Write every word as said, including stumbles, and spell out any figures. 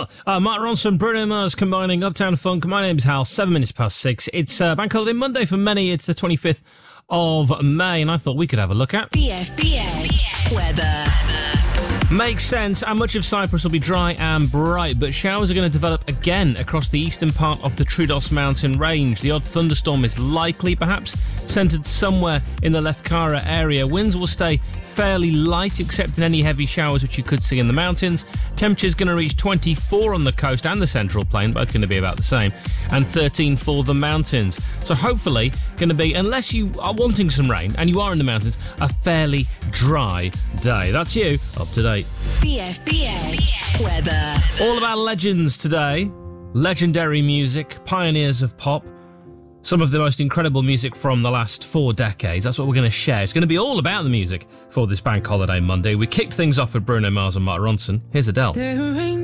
Adele, uh, Mark Ronson, Bruno Mars combining Uptown Funk. My name's Hal, seven minutes past six. It's uh, Bank Holiday Monday for many. It's the twenty-fifth of May, and I thought we could have a look at B F B A weather. Makes sense, and much of Cyprus will be dry and bright, but showers are going to develop again across the eastern part of the Troodos mountain range. The odd thunderstorm is likely, perhaps centred somewhere in the Lefkara area. Winds will stay fairly light, except in any heavy showers which you could see in the mountains. Temperature's going to reach twenty-four on the coast and the central plain, both going to be about the same, and thirteen for the mountains. So hopefully going to be, unless you are wanting some rain and you are in the mountains, a fairly dry day. That's you up to date. B F B A weather. All of our legends today. Legendary music, pioneers of pop. Some of the most incredible music from the last four decades. That's what we're going to share. It's going to be all about the music for this Bank Holiday Monday. We kicked things off with Bruno Mars and Mark Ronson. Here's Adele. There ain't